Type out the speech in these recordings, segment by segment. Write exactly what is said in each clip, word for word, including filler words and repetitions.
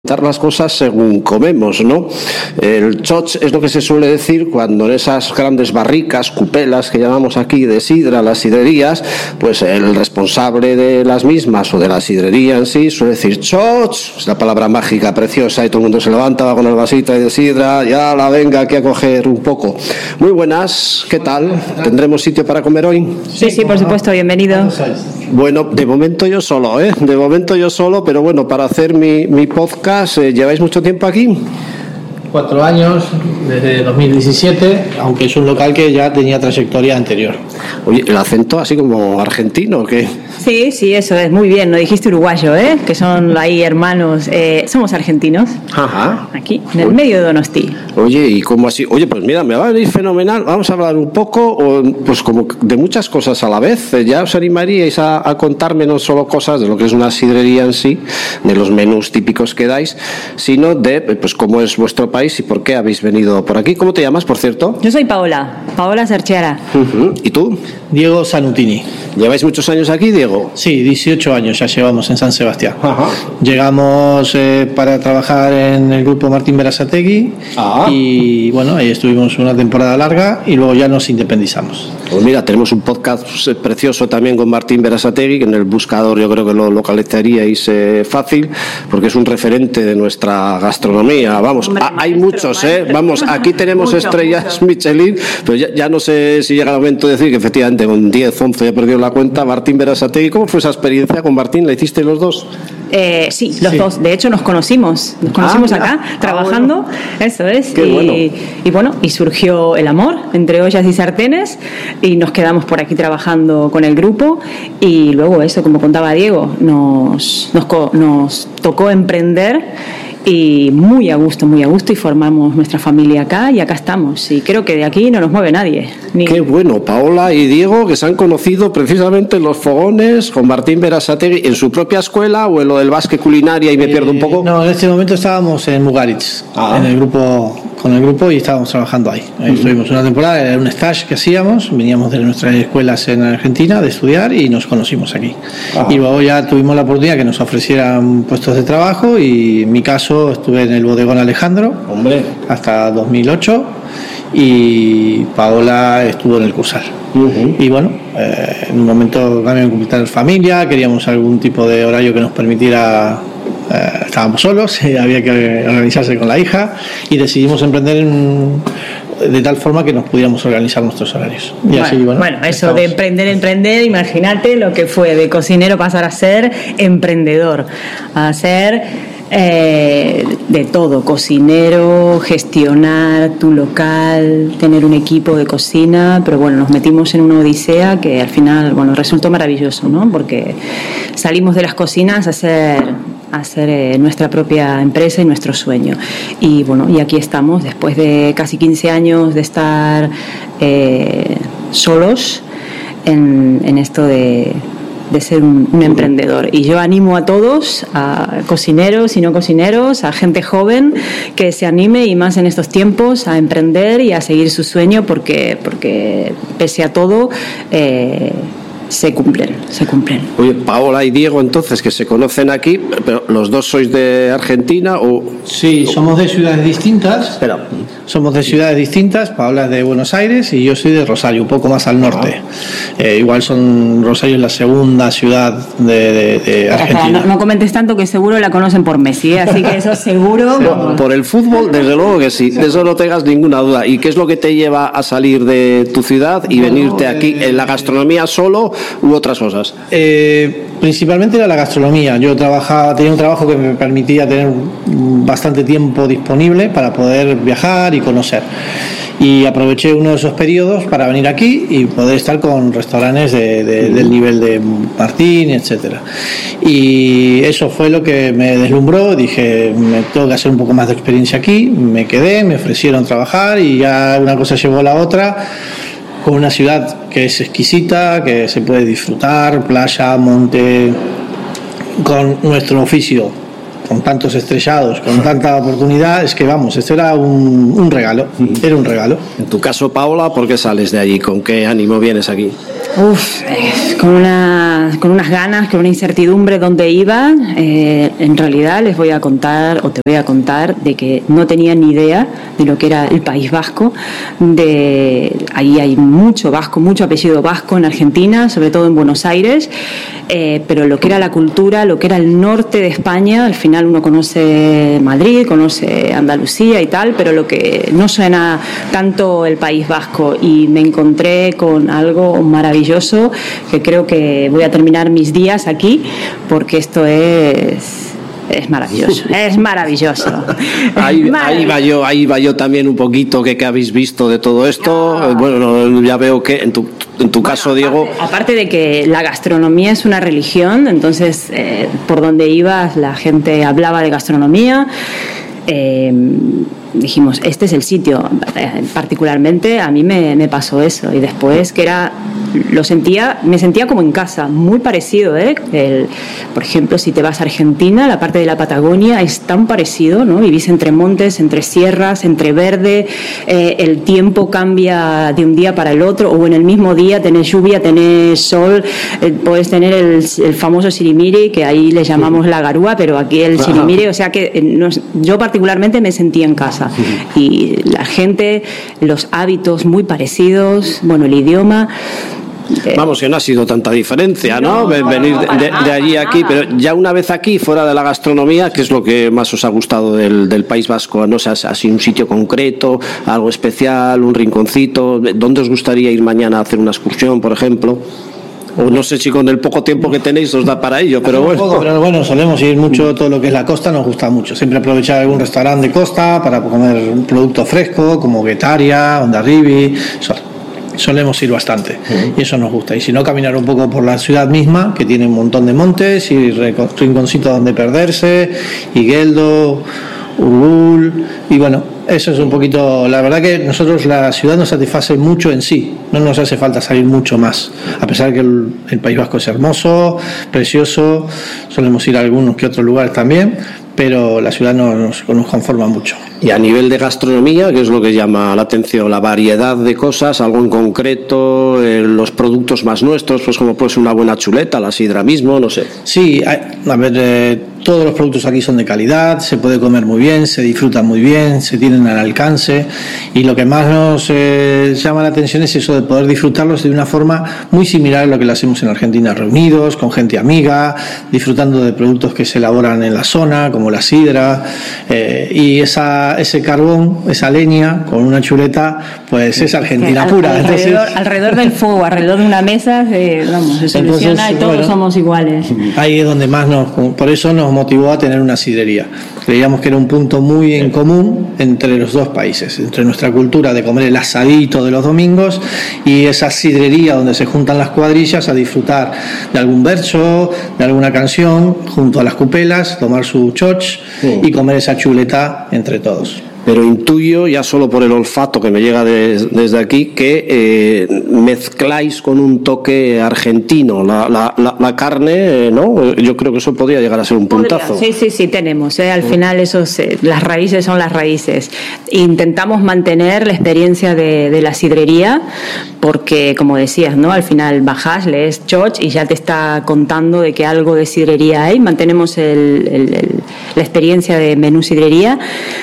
las cosas según comemos, ¿no? El choch es lo que se suele decir cuando en esas grandes barricas, cupelas que llamamos aquí de sidra, las sidrerías, pues el responsable de las mismas o de la sidrería en sí suele decir choch, es la palabra mágica preciosa y todo el mundo se levanta, va con el vasito de sidra, ya la venga aquí a coger un poco. Muy buenas, ¿qué tal? ¿Tendremos sitio para comer hoy? Sí, sí, por supuesto, bienvenido. Bueno, de momento yo solo, ¿eh? De momento yo solo, pero bueno, para hacer mi, mi podcast, eh, ¿lleváis mucho tiempo aquí? Cuatro años, desde dos mil diecisiete, aunque es un local que ya tenía trayectoria anterior. Oye, el acento así como argentino, ¿o qué? Sí, sí, eso es, muy bien, no dijiste uruguayo, ¿eh? Que son ahí hermanos, eh, somos argentinos. Ajá. Aquí, en el Oye. medio de Donosti. Oye, ¿y cómo así? Oye, pues mira, me va a venir fenomenal, vamos a hablar un poco, o, pues como de muchas cosas a la vez. ¿Ya os animaríais a, a contarme no solo cosas de lo que es una sidrería en sí, de los menús típicos que dais, sino de, pues cómo es vuestro país y por qué habéis venido por aquí? ¿Cómo te llamas, por cierto? Yo soy Paola, Paola Cerchera. Uh-huh. ¿Y tú? Diego Sanutini. ¿Lleváis muchos años aquí, Diego? Sí, dieciocho años ya llevamos en San Sebastián. Ajá. Llegamos eh, para trabajar en el grupo Martín Berasategui. Ah. Y bueno, ahí estuvimos una temporada larga y luego ya nos independizamos. Pues mira, tenemos un podcast precioso también con Martín Berasategui, que en el buscador yo creo que lo localizaríais eh, fácil, porque es un referente de nuestra gastronomía. Vamos, Hombre, a, hay maestro, muchos, ¿eh? Vamos, aquí tenemos mucho, estrellas mucho. Michelin, pero ya, ya no sé si llega el momento de decir que efectivamente con diez, once ya perdió la cuenta. Martín Berasategui, ¿cómo fue esa experiencia con Martín? ¿La hiciste los dos? Eh, sí, los sí. dos. De hecho, nos conocimos. Nos conocimos ah, acá, ah, trabajando. Bueno. Eso es. Qué y, bueno. y bueno, y surgió el amor entre ollas y sartenes y nos quedamos por aquí trabajando con el grupo y luego eso, como contaba Diego, nos, nos, nos tocó emprender y muy a gusto, muy a gusto y formamos nuestra familia acá y acá estamos y creo que de aquí no nos mueve nadie. Ni... Qué bueno, Paola y Diego que se han conocido precisamente en los fogones con Martín Berasategui en su propia escuela o en lo del básquet culinaria y me eh, pierdo un poco. No, en este momento estábamos en Mugaritz, ah. en el grupo con el grupo y estábamos trabajando ahí. Ahí uh-huh. estuvimos una temporada, era un stage que hacíamos, veníamos de nuestras escuelas en Argentina de estudiar y nos conocimos aquí. Ah. Y luego ya tuvimos la oportunidad que nos ofrecieran puestos de trabajo y en mi caso estuve en el bodegón Alejandro, hombre, hasta dos mil ocho y Paola estuvo en el Cursal. Uh-huh. Y bueno, eh, en un momento también completar familia, queríamos algún tipo de horario que nos permitiera. Uh, estábamos solos, eh, había que organizarse con la hija y decidimos emprender en, de tal forma que nos pudiéramos organizar nuestros horarios. Y bueno, así, bueno, bueno, eso estamos... de emprender, emprender, imagínate lo que fue de cocinero pasar a ser emprendedor, a ser eh, de todo, cocinero, gestionar tu local, tener un equipo de cocina, pero bueno, nos metimos en una odisea que al final, bueno, resultó maravilloso, ¿no? Porque salimos de las cocinas a hacer hacer eh, nuestra propia empresa y nuestro sueño. Y bueno, y aquí estamos, después de casi quince años de estar eh, solos en, en esto de, de ser un, un emprendedor. Y yo animo a todos, a cocineros y no cocineros, a gente joven, que se anime, y más en estos tiempos, a emprender y a seguir su sueño, porque, porque pese a todo, eh, se cumplen, se cumplen. Oye, Paola y Diego, entonces, que se conocen aquí, pero ¿los dos sois de Argentina o...? Sí, somos de ciudades distintas. Espera. Somos de ciudades distintas. Paola es de Buenos Aires y yo soy de Rosario, un poco más al norte. Ah. Eh, igual son Rosario es la segunda ciudad de, de, de Argentina. No, no comentes tanto, que seguro la conocen por Messi, ¿eh? Así que eso seguro. No, por el fútbol, desde luego que sí, de eso no tengas ninguna duda. ¿Y qué es lo que te lleva a salir de tu ciudad y bueno, venirte aquí? ¿En la gastronomía solo u otras cosas? Eh, principalmente era la gastronomía. Yo trabajaba, tenía un trabajo que me permitía tener bastante tiempo disponible para poder viajar y conocer. Y aproveché uno de esos periodos para venir aquí y poder estar con restaurantes de, de, del nivel de Martín, etcétera. Y eso fue lo que me deslumbró. Dije, me tengo que hacer un poco más de experiencia aquí. Me quedé, me ofrecieron trabajar y ya una cosa llevó a la otra. Con una ciudad que es exquisita, que se puede disfrutar, playa, monte, con nuestro oficio, con tantos estrellados, con tanta oportunidad, es que vamos, esto era un, un regalo, era un regalo. En tu caso, Paola, ¿por qué sales de allí? ¿Con qué ánimo vienes aquí? Uf, eh, con, una, con unas ganas, con una incertidumbre dónde iba. Eh, en realidad les voy a contar, o te voy a contar, de que no tenía ni idea de lo que era el País Vasco. De, ahí hay mucho vasco, mucho apellido vasco en Argentina, sobre todo en Buenos Aires. Eh, pero lo que era la cultura, lo que era el norte de España, al final uno conoce Madrid, conoce Andalucía y tal, pero lo que no suena tanto el País Vasco, y me encontré con algo maravilloso que creo que voy a terminar mis días aquí porque esto es es maravilloso, es maravilloso. Ahí, ahí va yo, ahí va yo también un poquito que, que habéis visto de todo esto. Ah. Bueno, ya veo que en tu, en tu bueno, caso, aparte, Diego. Aparte de que la gastronomía es una religión, entonces eh, por donde ibas la gente hablaba de gastronomía. Eh, dijimos, este es el sitio. Particularmente a mí me, me pasó eso, y después que era, lo sentía, me sentía como en casa, muy parecido, ¿eh? El, por ejemplo, si te vas a Argentina, la parte de la Patagonia es tan parecido, ¿no? Vivís entre montes, entre sierras, entre verde, eh, el tiempo cambia de un día para el otro, o en el mismo día tenés lluvia, tenés sol, eh, puedes tener el, el famoso sirimiri, que ahí le llamamos la garúa, pero aquí el sirimiri, o sea que eh, nos, yo particularmente me sentía en casa. Y la gente, los hábitos muy parecidos, bueno, el idioma. Vamos, que no ha sido tanta diferencia, ¿no? no Venir de, de, de allí a aquí, pero ya una vez aquí, fuera de la gastronomía, ¿qué es lo que más os ha gustado del, del País Vasco? No sé, así un sitio concreto, algo especial, un rinconcito. ¿Dónde os gustaría ir mañana a hacer una excursión, por ejemplo? O no sé si con el poco tiempo que tenéis os da para ello, pero bueno. Poco, pero bueno, solemos ir mucho, todo lo que es la costa nos gusta mucho. Siempre aprovechar algún restaurante de costa para comer un producto fresco, como Guetaria, Hondarribi. Solemos ir bastante, uh-huh. y eso nos gusta. Y si no, caminar un poco por la ciudad misma, que tiene un montón de montes y rinconcitos donde perderse, Igueldo, Urgul, y bueno, eso es un poquito, la verdad que nosotros la ciudad nos satisface mucho en sí, no nos hace falta salir mucho más, a pesar que el, el País Vasco es hermoso, precioso, solemos ir a algunos que otros lugares también, pero la ciudad nos, nos conforma mucho. Y a nivel de gastronomía, ¿qué es lo que llama la atención? La variedad de cosas, algo en concreto, eh, los productos más nuestros, pues como puede ser una buena chuleta, la sidra mismo, no sé. Sí, a ver, eh, todos los productos aquí son de calidad, se puede comer muy bien, se disfruta muy bien, se tienen al alcance, y lo que más nos eh, llama la atención es eso de poder disfrutarlos de una forma muy similar a lo que lo hacemos en Argentina, reunidos, con gente amiga, disfrutando de productos que se elaboran en la zona, como la sidra, eh, y esa, ese carbón, esa leña con una chuleta, pues es Argentina al, pura. Alrededor, Entonces, alrededor del fuego, alrededor de una mesa, se, vamos, se soluciona. Entonces, y todos bueno, somos iguales. Ahí es donde más nos, por eso nos motivó a tener una sidrería. Creíamos que era un punto muy en común entre los dos países, entre nuestra cultura de comer el asadito de los domingos y esa sidrería donde se juntan las cuadrillas a disfrutar de algún verso, de alguna canción, junto a las cupelas, tomar su choch sí. y comer esa chuleta entre todos. Pero intuyo, ya solo por el olfato que me llega de, desde aquí, que eh, mezcláis con un toque argentino la, la, la, la carne, ¿no? Yo creo que eso podría llegar a ser un puntazo. Podría. Sí, sí, sí, tenemos. ¿eh? Al final, esos, eh, las raíces son las raíces. Intentamos mantener la experiencia de, de la sidrería, porque, como decías, ¿no? Al final bajás, lees choch y ya te está contando de que algo de sidrería hay. Mantenemos el, el, el, la experiencia de menú sidrería.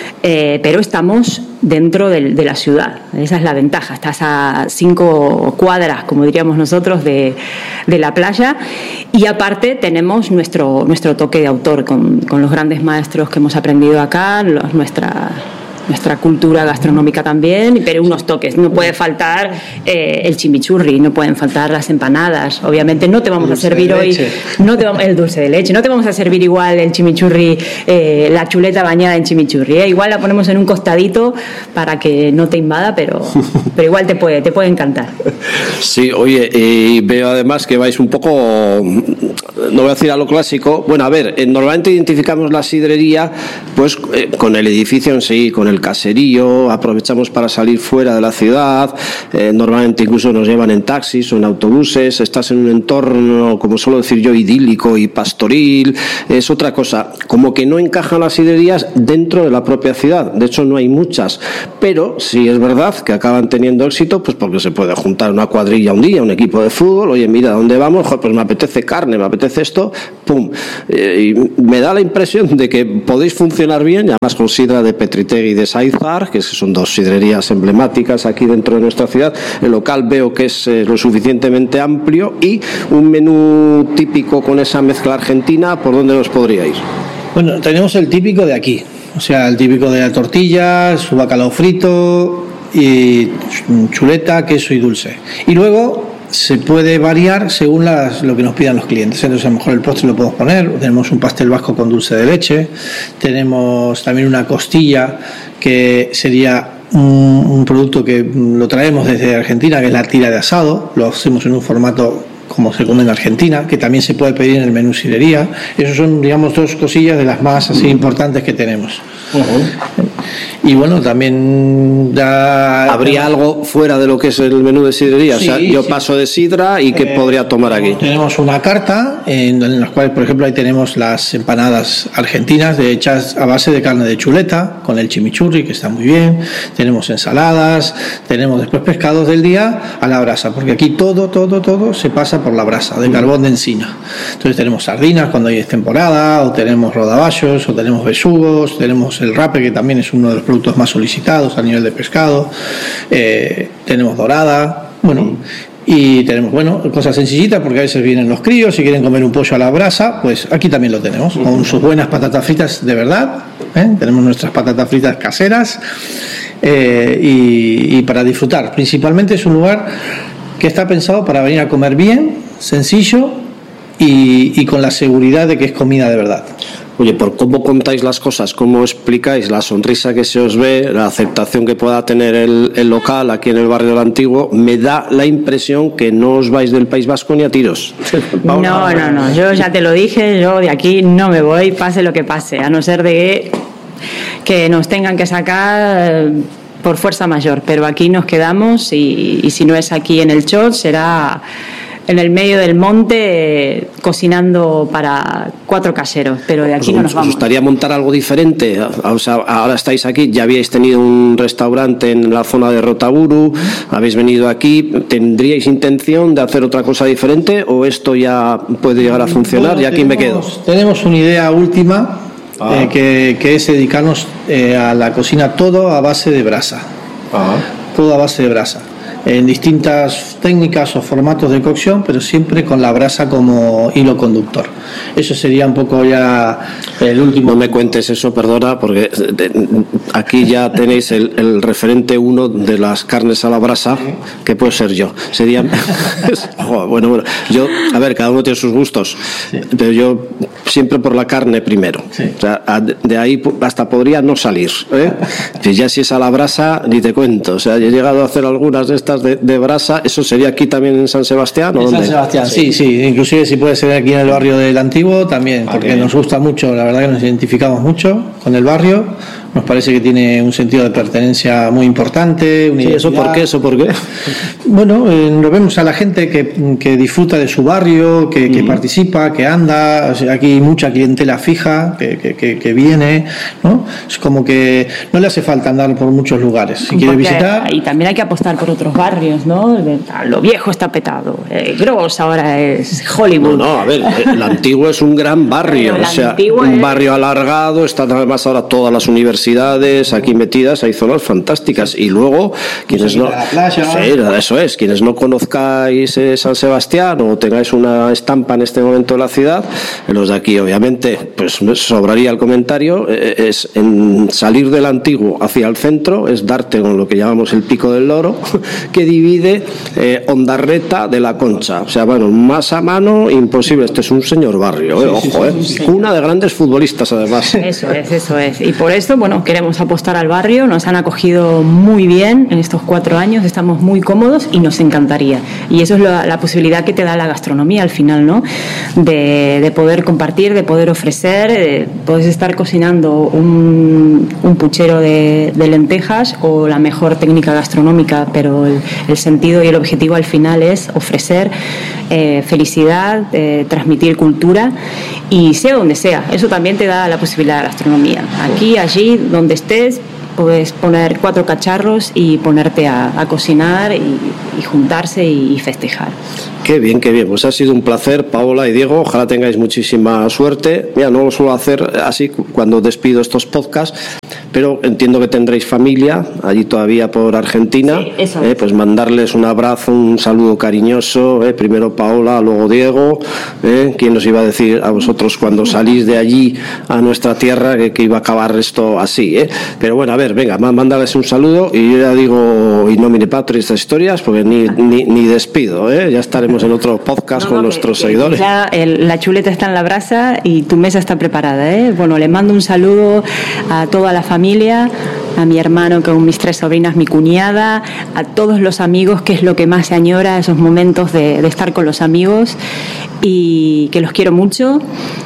Eh, pero estamos dentro de, de la ciudad, esa es la ventaja, estás a cinco cuadras, como diríamos nosotros, de, de la playa, y aparte tenemos nuestro, nuestro toque de autor con, con los grandes maestros que hemos aprendido acá, los, nuestra... nuestra cultura gastronómica también, pero unos toques. No puede faltar eh, el chimichurri, no pueden faltar las empanadas. Obviamente no te vamos a servir hoy no te vamos, el dulce de leche, no te vamos a servir igual el chimichurri, eh, la chuleta bañada en chimichurri. ¿eh? Igual la ponemos en un costadito para que no te invada, pero, pero igual te puede, te puede encantar. Sí, oye, y veo además que vais un poco, no voy a decir a lo clásico. Bueno, a ver, eh, normalmente identificamos la sidrería pues eh, con el edificio en sí, con el el caserío, aprovechamos para salir fuera de la ciudad, eh, normalmente incluso nos llevan en taxis o en autobuses, estás en un entorno, como suelo decir yo, idílico y pastoril, es otra cosa, como que no encajan las sidrerías dentro de la propia ciudad, de hecho no hay muchas, pero sí es verdad que acaban teniendo éxito, pues porque se puede juntar una cuadrilla un día, un equipo de fútbol, oye, mira, ¿dónde vamos? Joder, pues me apetece carne, me apetece esto, pum, eh, y me da la impresión de que podéis funcionar bien, y además con sidra de Petritegui y de Saizar, que son dos sidrerías emblemáticas aquí dentro de nuestra ciudad. El local veo que es eh, lo suficientemente amplio, y un menú típico con esa mezcla argentina, ¿por dónde os podríais? Bueno, tenemos el típico de aquí, o sea, el típico de la tortilla, su bacalao frito y chuleta, queso y dulce. Y luego se puede variar según las, lo que nos pidan los clientes. Entonces, a lo mejor el postre lo podemos poner. Tenemos un pastel vasco con dulce de leche, tenemos también una costilla, que sería un, un producto que lo traemos desde Argentina, que es la tira de asado. Lo hacemos en un formato como se come en Argentina, que también se puede pedir en el menú sidrería. Esos son, digamos, dos cosillas de las más así importantes que tenemos. Uh-huh. Y bueno, también da... ¿Habría algo fuera de lo que es el menú de sidrería? Sí, o sea, yo sí. paso de sidra y ¿qué eh, podría tomar aquí? Tenemos una carta en, en la cual, por ejemplo, ahí tenemos las empanadas argentinas de, hechas a base de carne de chuleta con el chimichurri, que está muy bien. Tenemos ensaladas, tenemos después pescados del día a la brasa, porque aquí todo, todo, todo se pasa por la brasa de carbón de encina. Entonces tenemos sardinas cuando hay temporada, o tenemos rodaballos, o tenemos besugos, tenemos el rape, que también es uno de los productos más solicitados a nivel de pescado, eh, tenemos dorada, bueno, y tenemos, bueno, cosas sencillitas, porque a veces vienen los críos y quieren comer un pollo a la brasa, pues aquí también lo tenemos, con sus buenas patatas fritas de verdad, ¿eh? Tenemos nuestras patatas fritas caseras, eh, y, y para disfrutar. Principalmente es un lugar que está pensado para venir a comer bien, sencillo y, y con la seguridad de que es comida de verdad. Oye, por cómo contáis las cosas, cómo explicáis, la sonrisa que se os ve, la aceptación que pueda tener el, el local aquí en el barrio del Antiguo, me da la impresión que no os vais del País Vasco ni a tiros. No, no, no, yo ya te lo dije, yo de aquí no me voy, pase lo que pase, a no ser de que nos tengan que sacar por fuerza mayor, pero aquí nos quedamos, y, y si no es aquí en el Chot, será en el medio del monte, cocinando para cuatro caseros, pero de aquí pues, no nos vamos. ¿Os gustaría montar algo diferente? O sea, ahora estáis aquí, ya habíais tenido un restaurante en la zona de Rotaburu, habéis venido aquí, ¿tendríais intención de hacer otra cosa diferente, o esto ya puede llegar a funcionar? Bueno, y aquí tenemos, me quedo. Tenemos una idea última, ah. eh, que, que es dedicarnos eh, a la cocina todo a base de brasa. Ah. Todo a base de brasa, en distintas técnicas o formatos de cocción, pero siempre con la brasa como hilo conductor. Eso sería un poco ya el último. No me cuentes eso, perdona, porque aquí ya tenéis el, el referente uno de las carnes a la brasa, que puede ser yo. Sería bueno, bueno, yo, a ver, cada uno tiene sus gustos, sí. Pero yo siempre por la carne primero. Sí. O sea, de ahí hasta podría no salir, ¿eh? Ya si es a la brasa, ni te cuento. O sea, he llegado a hacer algunas de estas de, de brasa. ¿Eso sería aquí también en San Sebastián? ¿O en dónde? San Sebastián, sí, sí, sí. Inclusive si puede ser aquí en el barrio del Antiguo también, porque okay. Nos gusta mucho, la verdad que nos identificamos mucho con el barrio. Nos parece que tiene un sentido de pertenencia muy importante. Sí, ¿eso por qué? ¿Eso por qué? Bueno, eh, lo vemos a la gente que, que disfruta de su barrio, que, que mm. participa, que anda. O sea, aquí hay mucha clientela fija que, que, que, que viene, ¿no? Es como que no le hace falta andar por muchos lugares. Si quiere visitar. Y también hay que apostar por otros barrios, ¿no? Lo viejo está petado. Eh, Gros ahora es Hollywood. No, no, a ver, el Antiguo es un gran barrio. O sea, un es... barrio alargado. Están además ahora todas las universidades aquí metidas, hay zonas fantásticas, y luego quienes no playa, sí, eso es, quienes no conozcáis eh, San Sebastián o tengáis una estampa en este momento de la ciudad, los de aquí obviamente pues me sobraría el comentario, eh, es en salir del Antiguo hacia el centro, es darte con lo que llamamos el Pico del Loro, que divide eh, Ondarreta de la Concha, o sea, bueno, más a mano imposible. Este es un señor barrio, eh, sí, ojo, sí, sí, eh, sí, sí. Una de grandes futbolistas además. Eso es, eso es, y por esto, bueno, bueno, queremos apostar al barrio, nos han acogido muy bien en estos cuatro años, estamos muy cómodos y nos encantaría. Y eso es la, la posibilidad que te da la gastronomía al final, ¿no? De, de poder compartir, de poder ofrecer, eh, puedes estar cocinando un, un puchero de, de lentejas o la mejor técnica gastronómica, pero el, el sentido y el objetivo al final es ofrecer eh, felicidad, eh, transmitir cultura y sea donde sea. Eso también te da la posibilidad de la gastronomía. Aquí, allí, donde estés, puedes poner cuatro cacharros y ponerte a, a cocinar y, y juntarse y, y festejar. Qué bien, qué bien. Pues ha sido un placer, Paola y Diego. Ojalá tengáis muchísima suerte. Mira, no lo suelo hacer así cuando despido estos podcasts, pero entiendo que tendréis familia allí todavía por Argentina. Sí, eso eh, es. Pues mandarles un abrazo, un saludo cariñoso. Eh, primero Paola, luego Diego. Eh, ¿Quién os iba a decir a vosotros cuando salís de allí a nuestra tierra que, que iba a acabar esto así? Eh? Pero bueno, a ver, venga, mandarles un saludo y yo ya digo, y no mire patria estas historias, porque ni, ni, ni despido. Eh? Ya estaremos en otro podcast no, con no, nuestros que, seguidores. Ya el, la chuleta está en la brasa y tu mesa está preparada, ¿eh? Bueno, le mando un saludo a toda la familia, a mi hermano con mis tres sobrinas, mi cuñada, a todos los amigos, que es lo que más se añora, esos momentos de, de estar con los amigos, y que los quiero mucho.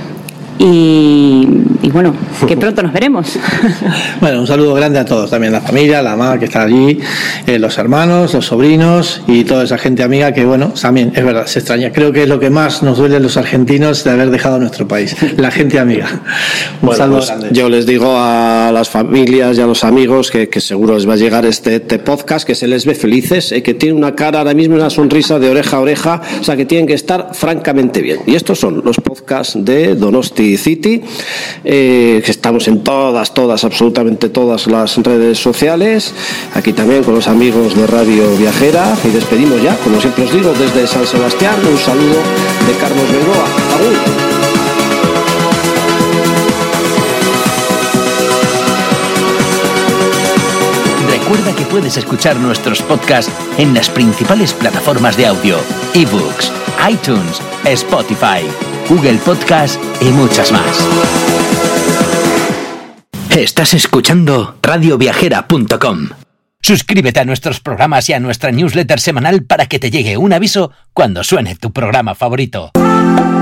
Y, y bueno, que pronto nos veremos. Bueno, un saludo grande a todos, también la familia, la mamá que está allí, eh, los hermanos, los sobrinos y toda esa gente amiga que, bueno, también es verdad, se extraña. Creo que es lo que más nos duele a los argentinos de haber dejado nuestro país, la gente amiga. Un bueno, saludo pues grande. Yo les digo a las familias y a los amigos que, que seguro les va a llegar este, este podcast, que se les ve felices, eh, que tienen una cara ahora mismo, una sonrisa de oreja a oreja, o sea que tienen que estar francamente bien. Y estos son los podcasts de Donosti City, eh, que estamos en todas, todas, absolutamente todas las redes sociales, aquí también con los amigos de Radio Viajera, y despedimos ya, como siempre os digo, desde San Sebastián, un saludo de Carlos Bengoa. ¡Agur! Recuerda que puedes escuchar nuestros podcasts en las principales plataformas de audio, eBooks, iTunes, Spotify, Google Podcast y muchas más. Estás escuchando radio viajera punto com. Suscríbete a nuestros programas y a nuestra newsletter semanal para que te llegue un aviso cuando suene tu programa favorito.